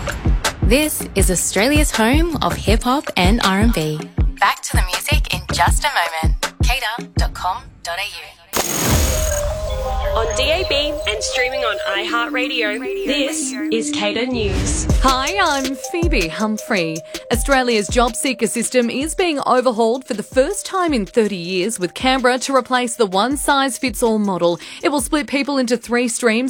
This is Australia's home of hip-hop and R&B. Back to the music in just a moment. Kater.com.au. On DAB and streaming on iHeartRadio, this is Kater News. Hi, I'm Phoebe Humphrey. Australia's job seeker system is being overhauled for the first time in 30 years, with Canberra to replace the one-size-fits-all model. It will split people into 3 streams